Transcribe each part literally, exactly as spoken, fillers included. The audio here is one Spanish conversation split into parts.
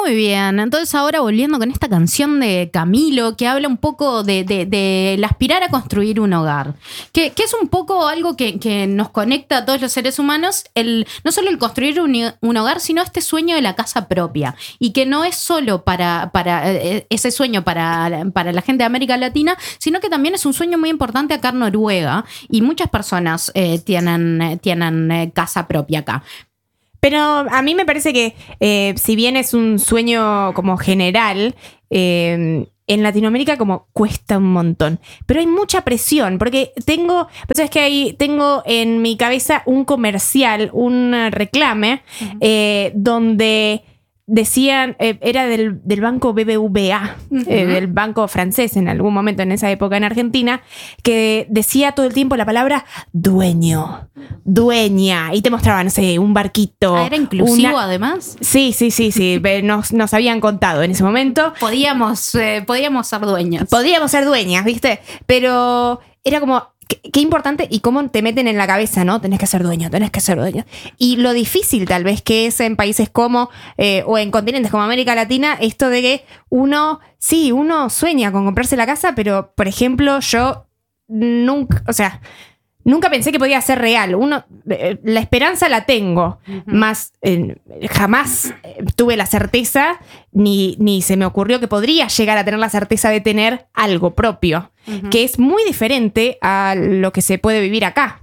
Muy bien, entonces ahora volviendo con esta canción de Camilo que habla un poco de, de, de el aspirar a construir un hogar, que, que es un poco algo que, que nos conecta a todos los seres humanos, el, no solo el construir un, un hogar, sino este sueño de la casa propia, y que no es solo para, para ese sueño para, para la gente de América Latina, sino que también es un sueño muy importante acá en Noruega, y muchas personas eh, tienen, tienen eh, casa propia acá. Pero a mí me parece que eh, si bien es un sueño como general, eh, en Latinoamérica como cuesta un montón. Pero hay mucha presión, porque tengo, pues es que ahí tengo en mi cabeza un comercial, un reclame, uh-huh. eh, donde decían, eh, era del, del banco B B V A, uh-huh. eh, del banco francés en algún momento en esa época en Argentina, que decía todo el tiempo la palabra dueño, dueña, y te mostraban, no sé, un barquito. Ah, ¿era inclusivo una... además? Sí, sí, sí, sí, nos, nos habían contado en ese momento. Podíamos, eh, podíamos ser dueñas. Podíamos ser dueñas, ¿viste? Pero era como... Qué, qué importante y cómo te meten en la cabeza, ¿no? Tenés que ser dueño, tenés que ser dueño. Y lo difícil tal vez que es en países como, eh, o en continentes como América Latina, esto de que uno, sí, uno sueña con comprarse la casa, pero, por ejemplo, yo nunca, o sea... Nunca pensé que podía ser real. Uno, eh, la esperanza la tengo, uh-huh. más eh, jamás eh, tuve la certeza, ni, ni se me ocurrió que podría llegar a tener la certeza de tener algo propio, uh-huh. que es muy diferente a lo que se puede vivir acá.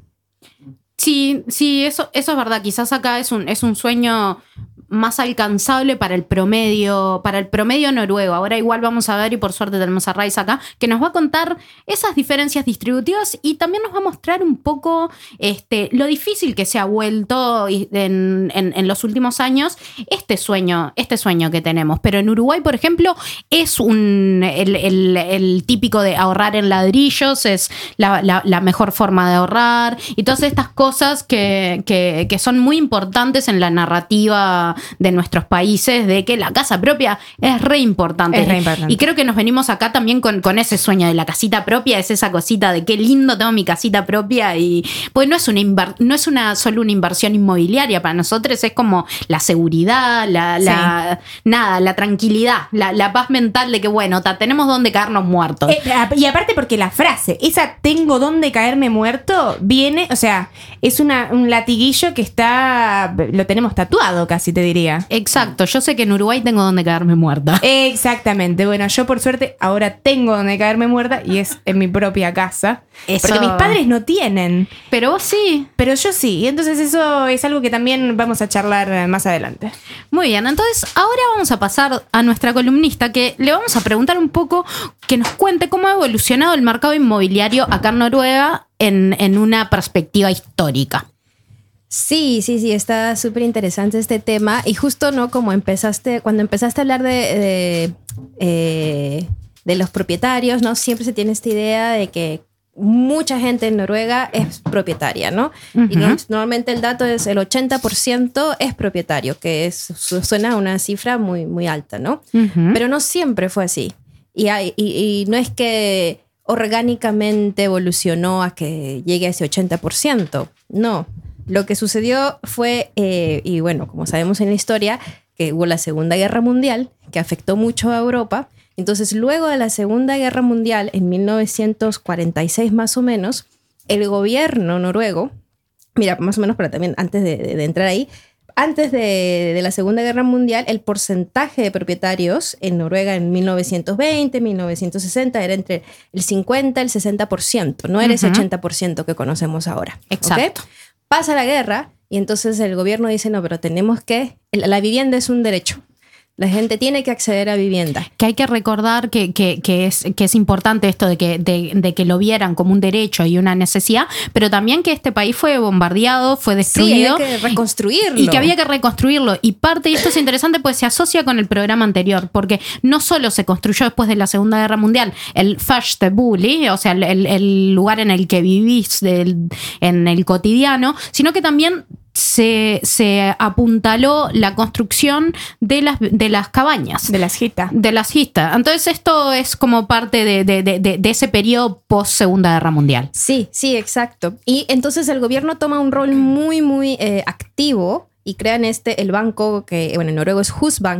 Sí, sí, eso, eso es verdad. Quizás acá es un, es un sueño más alcanzable para el promedio, para el promedio noruego. Ahora igual vamos a ver, y por suerte tenemos a Raiz acá, que nos va a contar esas diferencias distributivas y también nos va a mostrar un poco este, lo difícil que se ha vuelto en, en, en los últimos años este sueño, este sueño que tenemos. Pero en Uruguay, por ejemplo, es un el, el, el típico de ahorrar en ladrillos, es la, la, la mejor forma de ahorrar, y todas estas cosas que, que, que son muy importantes en la narrativa de nuestros países, de que la casa propia es re importante. Es re importante. Y creo que nos venimos acá también con, con ese sueño de la casita propia, es esa cosita de qué lindo tengo mi casita propia, y pues no es una inver- no es una solo una inversión inmobiliaria para nosotros, es como la seguridad, la, la sí. nada, la tranquilidad, la, la paz mental de que bueno, ta, tenemos donde caernos muertos. Eh, y aparte porque la frase, esa tengo donde caerme muerto, viene, o sea, es una, un latiguillo que está, lo tenemos tatuado casi, te diría. Exacto, yo sé que en Uruguay tengo donde caerme muerta. Exactamente, bueno, yo por suerte ahora tengo donde caerme muerta y es en mi propia casa. Eso. Porque mis padres no tienen. Pero vos sí. Pero yo sí, y entonces eso es algo que también vamos a charlar más adelante. Muy bien, entonces ahora vamos a pasar a nuestra columnista, que le vamos a preguntar un poco, que nos cuente cómo ha evolucionado el mercado inmobiliario acá en Noruega en, en una perspectiva histórica. Sí, sí, sí, está súper interesante este tema. Y justo, ¿no? Como empezaste, cuando empezaste a hablar de, de, eh, de los propietarios, ¿no? Siempre se tiene esta idea de que mucha gente en Noruega es propietaria, ¿no? Uh-huh. Y normalmente el dato es el ochenta por ciento es propietario, que es, suena una cifra muy, muy alta, ¿no? Uh-huh. Pero no siempre fue así. Y, hay, y, y no es que orgánicamente evolucionó a que llegue a ese ochenta por ciento, no. Lo que sucedió fue, eh, y bueno, como sabemos en la historia, que hubo la Segunda Guerra Mundial, que afectó mucho a Europa. Entonces, luego de la Segunda Guerra Mundial, en mil novecientos cuarenta y seis más o menos, el gobierno noruego, mira, más o menos, pero también antes de, de, de entrar ahí, antes de, de la Segunda Guerra Mundial, el porcentaje de propietarios en Noruega en mil novecientos veinte, mil novecientos sesenta era entre el cincuenta y el sesenta por ciento, no era uh-huh. ese ochenta por ciento que conocemos ahora. Exacto. ¿Okay? Pasa la guerra y entonces el gobierno dice, no, pero tenemos que... La vivienda es un derecho. La gente tiene que acceder a vivienda. Que hay que recordar que, que, que, es, que es importante esto de que, de, de que lo vieran como un derecho y una necesidad, pero también que este país fue bombardeado, fue destruido. Sí, había que reconstruirlo. Y que había que reconstruirlo. Y parte, y esto es interesante, pues se asocia con el programa anterior, porque no solo se construyó después de la Segunda Guerra Mundial el Fastebuli, o sea, el, el, el lugar en el que vivís del, en el cotidiano, sino que también Se, se apuntaló la construcción de las, de las cabañas. De las hitas. De las hitas. Entonces esto es como parte de, de, de, de ese periodo post-Segunda Guerra Mundial. Sí, sí, exacto. Y entonces el gobierno toma un rol muy, muy eh, activo y crean este, el banco que, bueno, en noruego es Husbanken,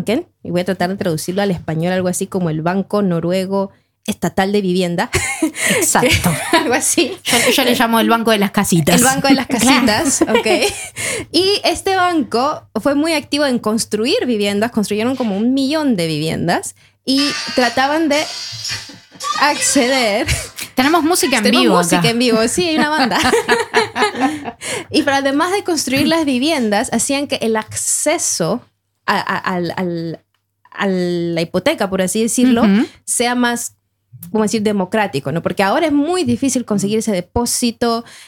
y voy a tratar de traducirlo al español, algo así como el Banco Noruego Estatal de Vivienda. Exacto. Algo así. Yo, yo le llamo el banco de las casitas. El banco de las casitas, ok. Y este banco fue muy activo en construir viviendas, construyeron como un millón de viviendas y trataban de acceder. Tenemos música en Tenemos vivo música acá. en vivo, sí, hay una banda. Y pero además de construir las viviendas, hacían que el acceso a, a, al, al, a la hipoteca, por así decirlo, Ujú. sea más, como decir, democrático, ¿no? Porque ahora es muy difícil conseguir ese depósito,